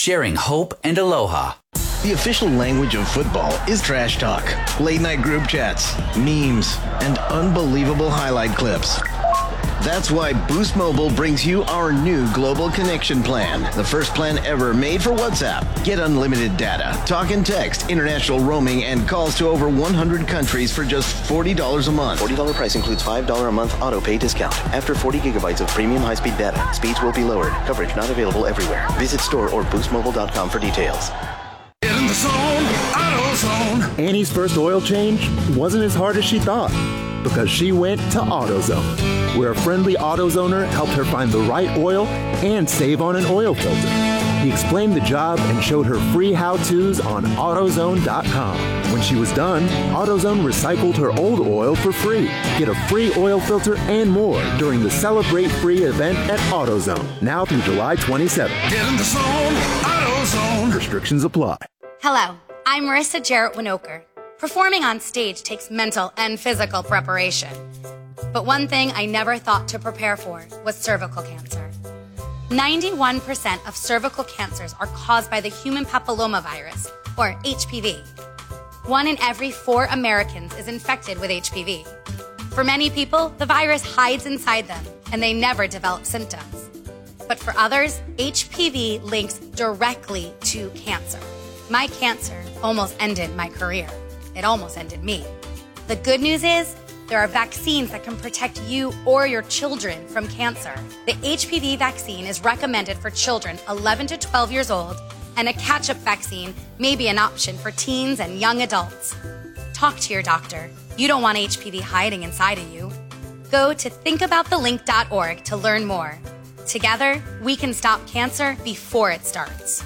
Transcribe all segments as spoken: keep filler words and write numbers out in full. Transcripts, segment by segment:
sharing hope and aloha. The official language of football is trash talk, late-night group chats, memes, and unbelievable highlight clips. That's why Boost Mobile brings you our new Global Connection Plan, the first plan ever made for WhatsApp. Get unlimited data, talk and text, international roaming, and calls to over one hundred countries for just forty dollars a month. forty dollars price includes five dollars a month auto pay discount. After forty gigabytes of premium high-speed data, speeds will be lowered. Coverage not available everywhere. Visit store or boost mobile dot com for details. Get in the zone, AutoZone. Annie's first oil change wasn't as hard as she thought because she went to AutoZone, where a friendly AutoZoner helped her find the right oil and save on an oil filter. He explained the job and showed her free how-tos on AutoZone dot com. When she was done, AutoZone recycled her old oil for free. Get a free oil filter and more during the Celebrate Free event at AutoZone, now through July twenty-seventh. Get in the zone, AutoZone. Restrictions apply. Hello, I'm Marissa Jarrett Winokur. Performing on stage takes mental and physical preparation. But one thing I never thought to prepare for was cervical cancer. ninety-one percent of cervical cancers are caused by the human papillomavirus, or H P V. One in every four Americans is infected with H P V. For many people, the virus hides inside them, and they never develop symptoms. But for others, H P V links directly to cancer. My cancer almost ended my career. It almost ended me. The good news is, there are vaccines that can protect you or your children from cancer. The H P V vaccine is recommended for children eleven to twelve years old, and a catch-up vaccine may be an option for teens and young adults. Talk to your doctor. You don't want H P V hiding inside of you. Go to think about the link dot org to learn more. Together, we can stop cancer before it starts.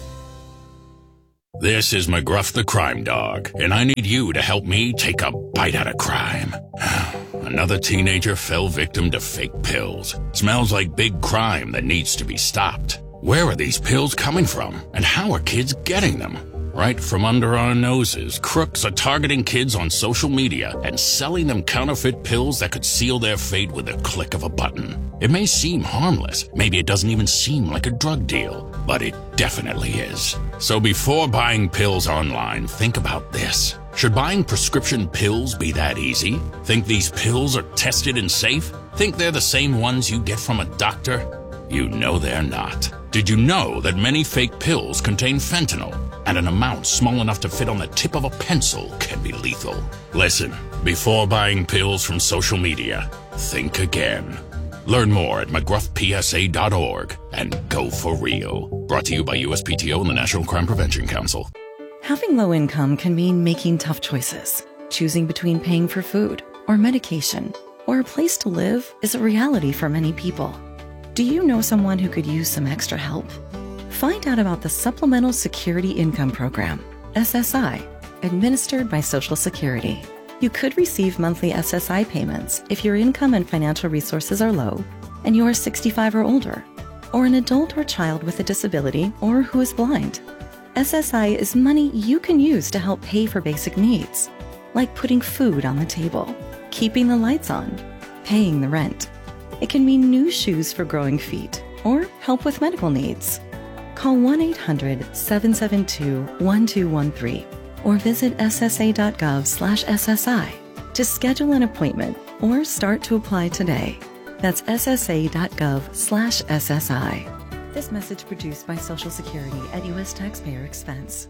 This is McGruff the Crime Dog, and I need you to help me take a bite out of crime. Another teenager fell victim to fake pills. Smells like big crime that needs to be stopped. Where are these pills coming from, and how are kids getting them? Right from under our noses, crooks are targeting kids on social media and selling them counterfeit pills that could seal their fate with a click of a button. It may seem harmless, maybe it doesn't even seem like a drug deal, but it definitely is. So before buying pills online, think about this. Should buying prescription pills be that easy? Think these pills are tested and safe? Think they're the same ones you get from a doctor? You know they're not. Did you know that many fake pills contain fentanyl? And an amount small enough to fit on the tip of a pencil can be lethal. Listen, before buying pills from social media, think again. Learn more at mcgruff p s a dot org and go for real. Brought to you by U S P T O and the National Crime Prevention Council. Having low income can mean making tough choices. Choosing between paying for food or medication or a place to live is a reality for many people. Do you know someone who could use some extra help? Find out about the Supplemental Security Income Program, S S I, administered by Social Security. You could receive monthly S S I payments if your income and financial resources are low and you are sixty-five or older, or an adult or child with a disability or who is blind. S S I is money you can use to help pay for basic needs, like putting food on the table, keeping the lights on, paying the rent. It can mean new shoes for growing feet or help with medical needs. Call one eight hundred seven seven two one two one three or visit s s a dot gov slash s s i to schedule an appointment or start to apply today. That's s s a dot gov slash s s i. This message produced by Social Security at U S taxpayer expense.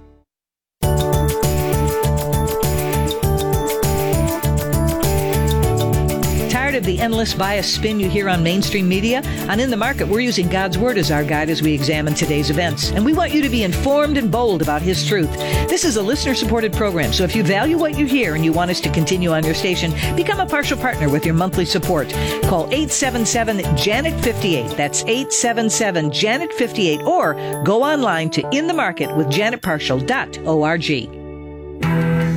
Tired of the endless bias spin you hear on mainstream media? On In the Market, we're using God's Word as our guide as we examine today's events. And we want you to be informed and bold about His truth. This is a listener-supported program, so if you value what you hear and you want us to continue on your station, become a partial partner with your monthly support. Call eight seven seven Janet fifty-eight. That's eight seven seven Janet fifty-eight. Or go online to in the market with janet partial dot org.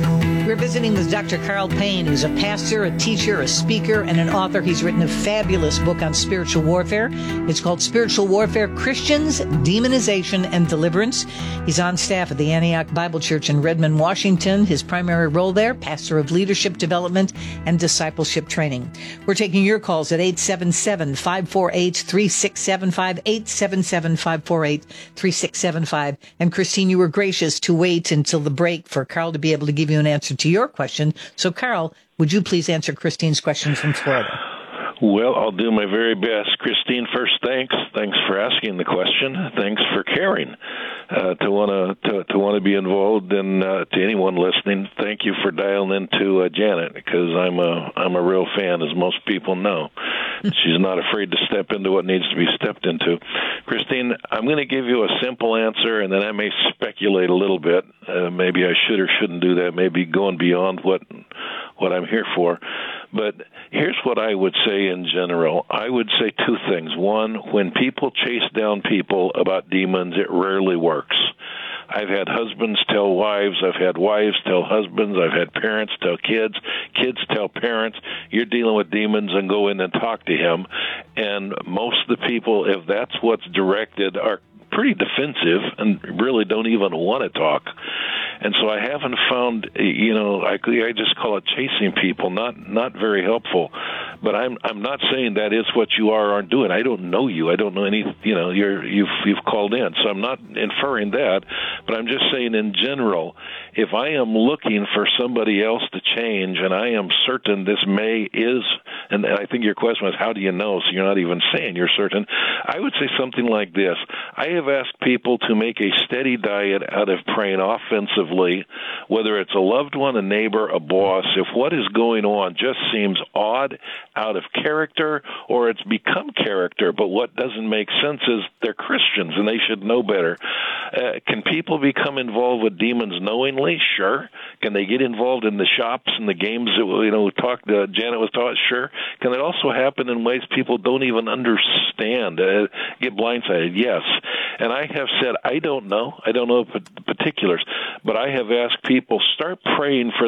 We're visiting with Doctor Carl Payne, who's a pastor, a teacher, a speaker, and an author. He's written a fabulous book on spiritual warfare. It's called Spiritual Warfare, Christians, Demonization, and Deliverance. He's on staff at the Antioch Bible Church in Redmond, Washington. His primary role there, pastor of leadership development and discipleship training. We're taking your calls at eight seven seven, five four eight, three six seven five, eight seven seven, five four eight, three six seven five. And Christine, you were gracious to wait until the break for Carl to be able to give you an answer to your question. So, Carl, would you please answer Christine's question from Florida? Well, I'll do my very best. Christine, first, thanks. Thanks for asking the question. Thanks for caring uh, to want to to want to be involved. And uh, to anyone listening, thank you for dialing into uh, Janet, because I'm a I'm a real fan, as most people know. She's not afraid to step into what needs to be stepped into. Christine, I'm going to give you a simple answer, and then I may speculate a little bit. Uh, maybe I should or shouldn't do that. Maybe going beyond what what I'm here for. But here's what I would say in general. I would say two things. One, when people chase down people about demons, it rarely works. I've had husbands tell wives, I've had wives tell husbands, I've had parents tell kids, kids tell parents, you're dealing with demons, and go in and talk to him. And most of the people, if that's what's directed, are pretty defensive and really don't even want to talk. And so I haven't found, you know, I, I just call it chasing people, not not very helpful. But I'm I'm not saying that is what you are or aren't doing. I don't know you. I don't know any, you know, you're you've you've called in. So I'm not inferring that, but I'm just saying in general, if I am looking for somebody else to change and I am certain this may is, and I think your question was, how do you know? So you're not even saying you're certain. I would say something like this. I have asked people to make a steady diet out of praying offensively, whether it's a loved one, a neighbor, a boss, if what is going on just seems odd, out of character, or it's become character, but what doesn't make sense is they're Christians and they should know better. Uh, can people become involved with demons knowingly? Sure. Can they get involved in the shops and the games that, you know, talked, uh, Janet was taught? Sure. Can it also happen in ways people don't even understand, uh, get blindsided? Yes. And I have said, I don't know. I don't know the particulars, but I have asked people, start praying for